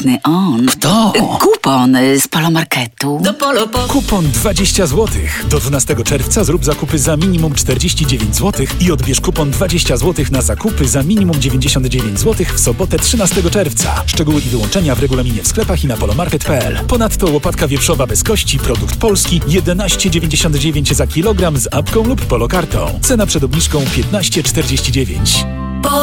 Pewny on. Kto? Kupon z Polomarketu. Do Polo. Kupon 20 zł. Do 12 czerwca zrób zakupy za minimum 49 zł i odbierz kupon 20 zł na zakupy za minimum 99 zł w sobotę 13 czerwca. Szczegóły i wyłączenia w regulaminie w sklepach i na polomarket.pl. Ponadto łopatka wieprzowa bez kości, produkt polski, 11,99 za kilogram z apką lub polokartą. Cena przed obniżką 15,49.